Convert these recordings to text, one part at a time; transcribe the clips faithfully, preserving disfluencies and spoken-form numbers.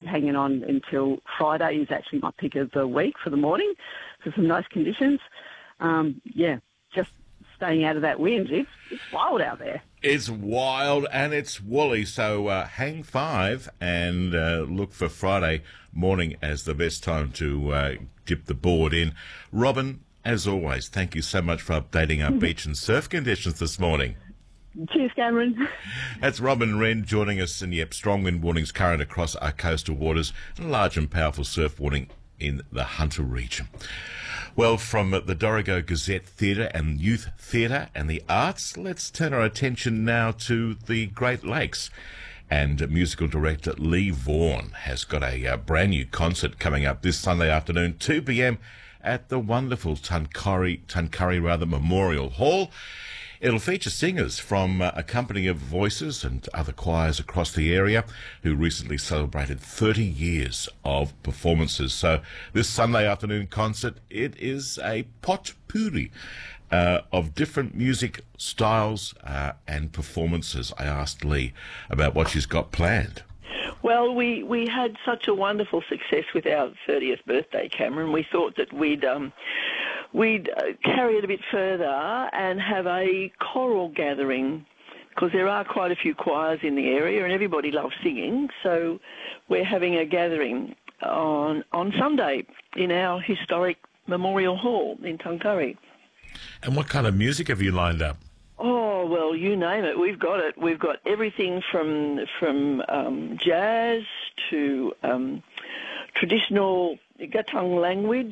hanging on until Friday is actually my pick of the week for the morning for some nice conditions. Um, yeah, just staying out of that wind. It's, it's wild out there. It's wild and it's woolly, so uh, hang five and uh, look for Friday morning as the best time to uh, dip the board in. Robin, as always, thank you so much for updating our beach and surf conditions this morning. Cheers, Cameron. That's Robin Wren joining us, and yep, strong wind warnings current across our coastal waters and a large and powerful surf warning in the Hunter region. Well, from the Dorrigo Gazette Theatre and Youth Theatre and the Arts, let's turn our attention now to the Great Lakes. And musical director Lee Vaughan has got a uh, brand new concert coming up this Sunday afternoon, two p m at the wonderful Tuncurry, Tuncurry rather, Memorial Hall. It'll feature singers from uh, a company of voices and other choirs across the area who recently celebrated thirty years of performances. So this Sunday afternoon concert, it is a potpourri uh, of different music styles uh, and performances. I asked Lee about what she's got planned. Well, we, we had such a wonderful success with our thirtieth birthday, Cameron. We thought that we'd um, we'd uh, carry it a bit further and have a choral gathering, because there are quite a few choirs in the area and everybody loves singing. So we're having a gathering on on Sunday in our historic Memorial Hall in Tuncurry. And what kind of music have you lined up? Oh, well, you name it. We've got it. We've got everything from from um, jazz to um, traditional Gatung language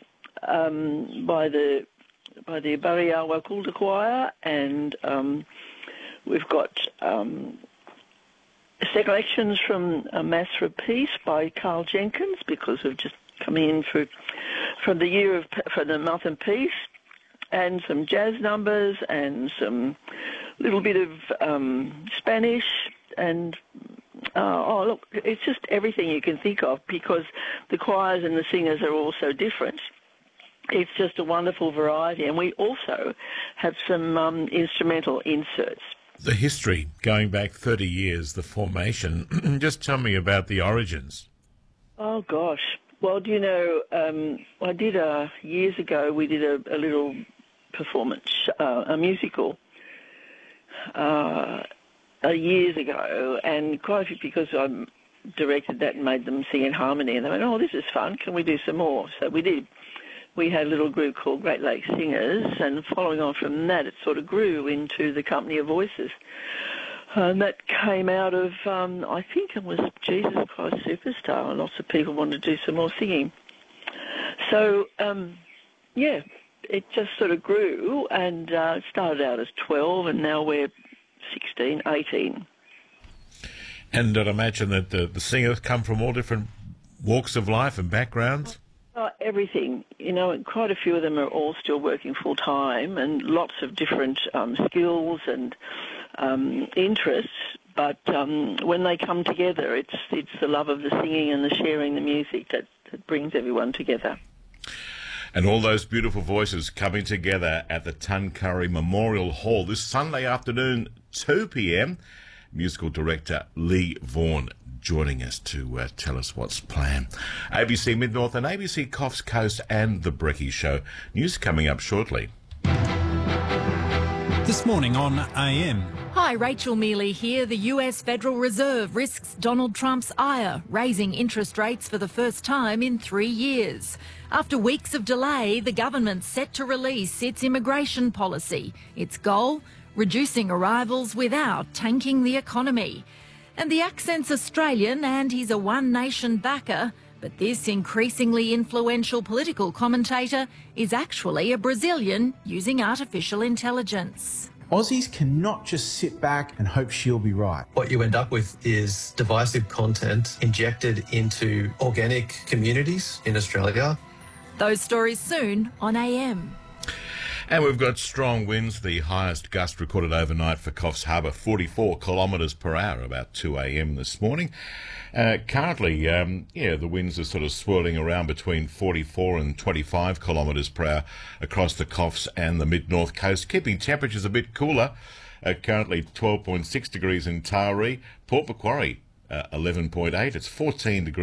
um, by the by the Bariawa Kulta Choir, and um, we've got um, selections from A Mass for Peace by Carl Jenkins, because we've just come in for from the year of for the month of peace. And some jazz numbers and some little bit of um, Spanish and, uh, oh, look, it's just everything you can think of, because the choirs and the singers are all so different. It's just a wonderful variety. And we also have some um, instrumental inserts. The history, going back thirty years, the formation, just tell me about the origins. Oh, gosh. Well, do you know, um, I did, uh, years ago, we did a, a little performance, uh, a musical, uh, uh, years ago, and quite a few, because I directed that and made them sing in harmony, and they went, oh, this is fun, can we do some more? So we did. We had a little group called Great Lakes Singers, and following on from that, it sort of grew into the Company of Voices. And that came out of, um, I think it was Jesus Christ Superstar, and lots of people wanted to do some more singing. So, um, yeah, it just sort of grew, and uh, it started out as twelve, and now we're sixteen, eighteen. And I'd imagine that the, the singers come from all different walks of life and backgrounds? Uh, everything. You know, quite a few of them are all still working full-time, and lots of different um, skills and um, interests. But um, when they come together, it's it's the love of the singing and the sharing the music that, that brings everyone together. And all those beautiful voices coming together at the Tuncurry Memorial Hall this Sunday afternoon, two p m Musical director Lee Vaughan joining us to uh, tell us what's planned. A B C Mid-North and A B C Coffs Coast and The Brekkie Show. News coming up shortly. This morning on A M. Hi, Rachel Mealy here. The U S Federal Reserve risks Donald Trump's ire, raising interest rates for the first time in three years. After weeks of delay, the government's set to release its immigration policy. Its goal? Reducing arrivals without tanking the economy. And the accent's Australian and he's a One Nation backer, but this increasingly influential political commentator is actually a Brazilian using artificial intelligence. Aussies cannot just sit back and hope she'll be right. What you end up with is divisive content injected into organic communities in Australia. Those stories soon on A M. And we've got strong winds, the highest gust recorded overnight for Coffs Harbour, forty-four kilometres per hour, about two a m this morning. Uh, currently, um, yeah, the winds are sort of swirling around between forty-four and twenty-five kilometres per hour across the Coffs and the mid-north coast, keeping temperatures a bit cooler. Uh, currently twelve point six degrees in Taree, Port Macquarie uh, eleven point eight, it's fourteen degrees